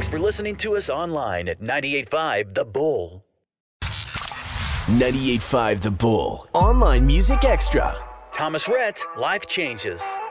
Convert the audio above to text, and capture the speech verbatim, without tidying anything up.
Thanks for listening to us online at ninety-eight point five The Bull. ninety-eight point five The Bull. Online Music Extra. Thomas Rhett, Life Changes.